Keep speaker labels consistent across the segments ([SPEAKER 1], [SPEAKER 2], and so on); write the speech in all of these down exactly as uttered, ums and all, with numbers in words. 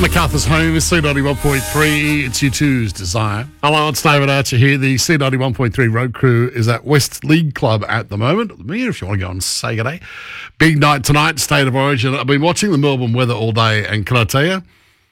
[SPEAKER 1] MacArthur's home is C ninety-one point three. It's U two's Desire. Hello, it's David Archer here. The C ninety-one point three road crew is at West League Club at the moment. Me, if you want to go and say good day. Big night tonight, State of Origin. I've been watching the Melbourne weather all day, and can I tell you,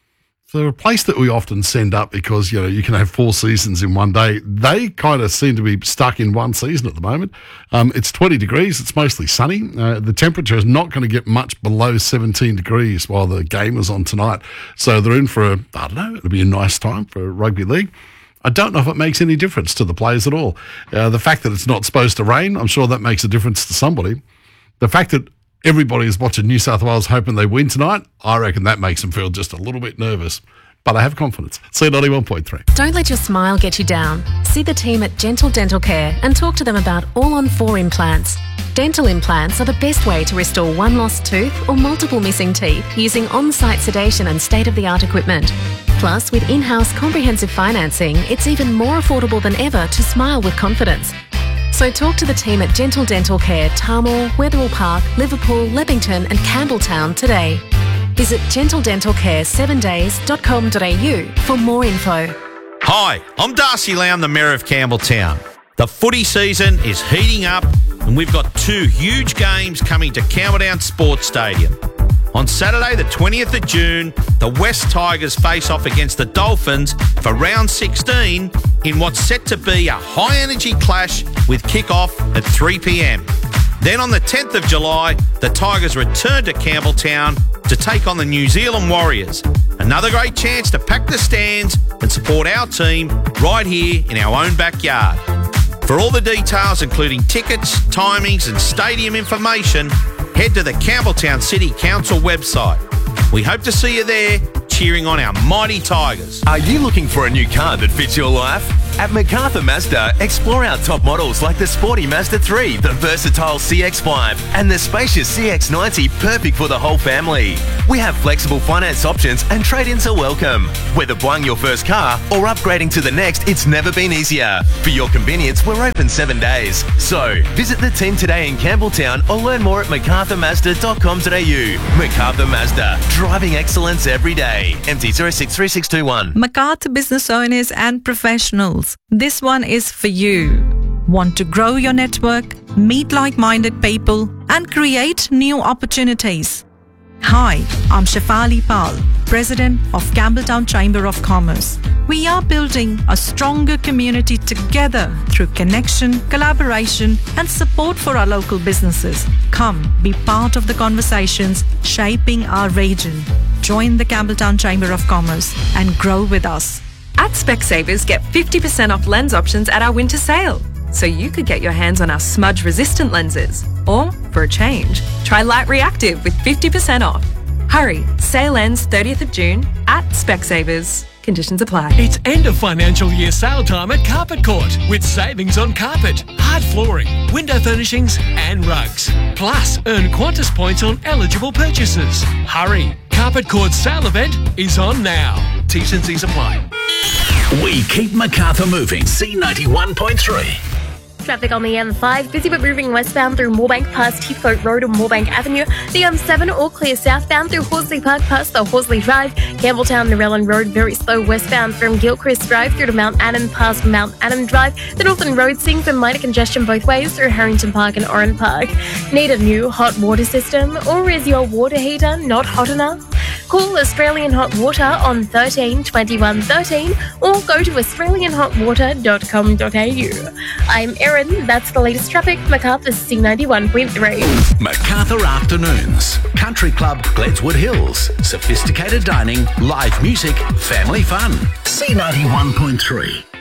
[SPEAKER 1] for a place that we often send up because, you know, you can have four seasons in one day, they kind of seem to be stuck in one season at the moment. Um, it's twenty degrees. It's mostly sunny. Uh, the temperature is not going to get much below seventeen degrees while the game is on tonight. So they're in for a, I don't know, it'll be a nice time for rugby league. I don't know if it makes any difference to the players at all. Uh, the fact that it's not supposed to rain, I'm sure that makes a difference to somebody. The fact that everybody is watching New South Wales hoping they win tonight, I reckon that makes them feel just a little bit nervous. But I have confidence. C ninety-one point three.
[SPEAKER 2] Don't let your smile get you down. See the team at Gentle Dental Care and talk to them about all-on-four implants. Dental implants are the best way to restore one lost tooth or multiple missing teeth using on-site sedation and state-of-the-art equipment. Plus, with in-house comprehensive financing, it's even more affordable than ever to smile with confidence. So talk to the team at Gentle Dental Care, Tarmore, Wetherill Park, Liverpool, Leppington and Campbelltown today. Visit gentle dental care seven days dot com dot a u for more info.
[SPEAKER 3] Hi, I'm Darcy Lown, the Mayor of Campbelltown. The footy season is heating up and we've got two huge games coming to Campbelltown Sports Stadium. On Saturday the twentieth of June, the West Tigers face off against the Dolphins for round sixteen in what's set to be a high-energy clash with kick-off at three p m. Then on the tenth of July, the Tigers return to Campbelltown to take on the New Zealand Warriors. Another great chance to pack the stands and support our team right here in our own backyard. For all the details, including tickets, timings and stadium information, head to the Campbelltown City Council website. We hope to see you there, cheering on our mighty Tigers.
[SPEAKER 4] Are you looking for a new car that fits your life? At MacArthur Mazda, explore our top models like the sporty Mazda three, the versatile C X five, and the spacious C X ninety, perfect for the whole family. We have flexible finance options and trade-ins are welcome. Whether buying your first car or upgrading to the next, it's never been easier. For your convenience, we're open seven days. So, visit the team today in Campbelltown or learn more at macarthur mazda dot com dot a u. MacArthur Mazda, driving excellence every day. M T zero six three six two one.
[SPEAKER 5] MacArthur business owners and professionals. This one is for you. Want to grow your network, meet like-minded people, and create new opportunities? Hi, I'm Shefali Pal, President of Campbelltown Chamber of Commerce. We are building a stronger community together through connection, collaboration, and support for our local businesses. Come, be part of the conversations shaping our region. Join the Campbelltown Chamber of Commerce and grow with us.
[SPEAKER 6] At Specsavers, get fifty percent off lens options at our winter sale. So you could get your hands on our smudge-resistant lenses. Or, for a change, try Light Reactive with fifty percent off. Hurry, sale ends thirtieth of June at Specsavers. Conditions apply.
[SPEAKER 7] It's end of financial year sale time at Carpet Court with savings on carpet, hard flooring, window furnishings and rugs. Plus, earn Qantas points on eligible purchases. Hurry, Carpet Court's sale event is on now. T's and C's apply.
[SPEAKER 8] We keep MacArthur moving. C ninety-one point three.
[SPEAKER 9] Traffic on the M five, busy but moving westbound through Moorebank past Heathcote Road and Moorebank Avenue. The M seven all clear southbound through Horsley Park past the Horsley Drive. Campbelltown Narellan Road very slow westbound from Gilchrist Drive through to Mount Annan past Mount Annan Drive. The Northern Road seeing some minor congestion both ways through Harrington Park and Oran Park. Need a new hot water system, or is your water heater not hot enough? Call Australian Hot Water on thirteen twenty-one thirteen or go to australian hot water dot com dot a u. I'm Erin, that's the latest traffic, MacArthur C ninety-one point three.
[SPEAKER 8] MacArthur Afternoons. Country Club, Gledswood Hills. Sophisticated dining, live music, family fun. C ninety-one point three.